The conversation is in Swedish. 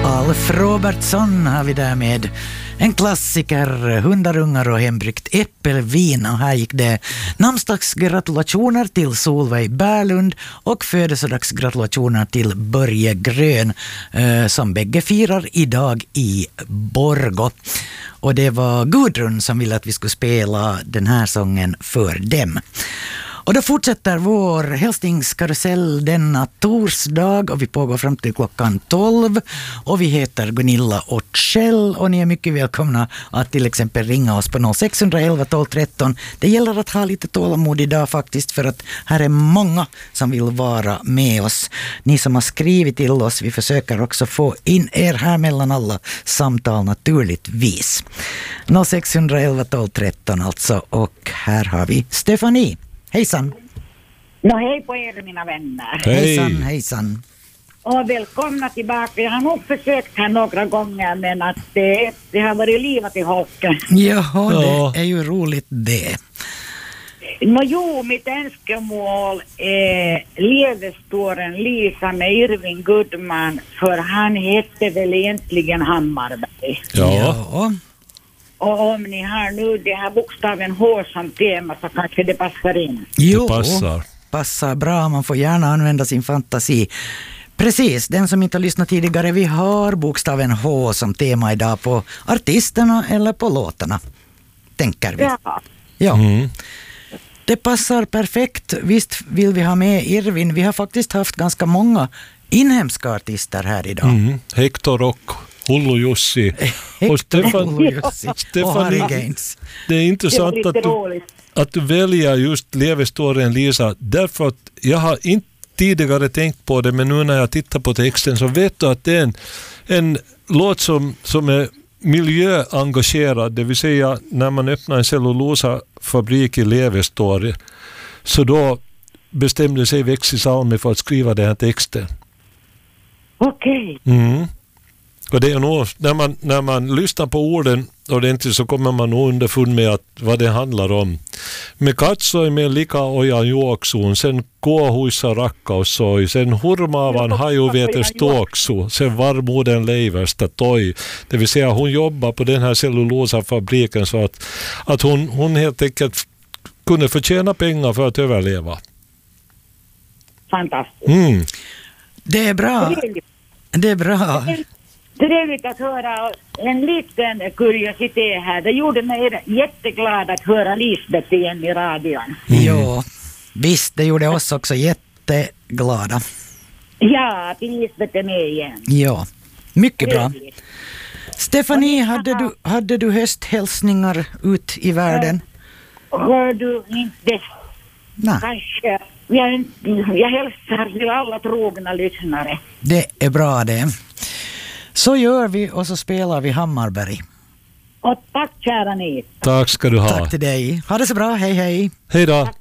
Alf Robertson har vi där med en klassiker, hundarungar och hembryggt äppelvin. Och här gick det namnsdagsgratulationer till Solveig Bärlund och födelsedagsgratulationer till Börje Grön som bägge firar idag i Borgå. Och det var Gudrun som ville att vi skulle spela den här sången för dem. Och då fortsätter vår hälsningskarusell denna torsdag och vi pågår fram till klockan 12 och vi heter Gunilla och Kjell och ni är mycket välkomna att till exempel ringa oss på 0611 12 13. Det gäller att ha lite tålamod idag faktiskt för att här är många som vill vara med oss. Ni som har skrivit till oss, vi försöker också få in er här mellan alla samtal naturligtvis. 0611 12 13 alltså och här har vi Stefanie. Hejsan! Hej på er mina vänner. Hejsan, hejsan. Och välkomna tillbaka. Jag har nog försökt här några gånger men att det har varit livat i holken. Ja, det är ju roligt det. Mitt önskemål är levestorren Lisa med Irving Goodman för han hette väl egentligen Hammarberg. Ja. Och om ni har nu det här bokstaven H som tema så kanske det passar in. Jo, det passar bra. Man får gärna använda sin fantasi. Precis, den som inte har lyssnat tidigare, vi har bokstaven H som tema idag på artisterna eller på låtarna, tänker vi. Ja. Det passar perfekt. Visst vill vi ha med Irvin. Vi har faktiskt haft ganska många inhemska artister här idag. Hector och Hullu Jussi. Och Stefanie, det är intressant att du väljer just levestorren Lisa, därför att jag har inte tidigare tänkt på det, men nu när jag tittar på texten så vet du att det är en låt som är miljöengagerad, det vill säga när man öppnar en cellulosafabrik i Levestor så då bestämde sig Växjö Salmi för att skriva den här texten. Okej. Och det är nog, när man lyssnar på orden ordentligt så kommer man nog underfund med vad det handlar om. Me katsoi me likaojan juoksuun, sen kuohuissa rakkaus soi, sen hurmaavan hajuvietes tuoksu, sen varmuuden leivästä toi. Det vill säga hon jobbar på den här cellulosafabriken så att hon helt enkelt kunde förtjäna pengar för att överleva. Fantastiskt. Det är bra. Det är bra. Trevligt att höra en liten kuriositet här. Det gjorde mig jätteglad att höra Lisbeth igen i radion. Ja, visst, det gjorde oss också jätteglada. Ja, att Lisbeth är med igen. Ja, mycket bra. Stefanie, hade du hösthälsningar ut i världen? Hör du inte? Nej. Kanske. Jag hälsar till alla trogna lyssnare. Det är bra det. Så gör vi och så spelar vi Hammarberg. Och tack kära ni. Tack ska du ha. Tack till dig. Ha det så bra. Hej hej. Hej då. Tack.